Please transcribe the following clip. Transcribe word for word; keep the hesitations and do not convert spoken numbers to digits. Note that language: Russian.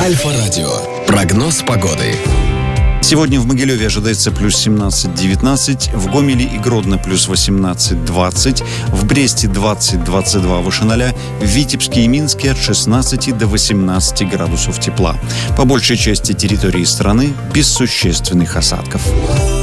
Альфа-радио. Прогноз погоды. Сегодня в Могилеве ожидается плюс семнадцать-девятнадцать, в Гомеле и Гродно плюс восемнадцать-двадцать, в Бресте двадцать-двадцать два выше ноля, в Витебске и Минске от шестнадцати до восемнадцати градусов тепла. По большей части территории страны без существенных осадков.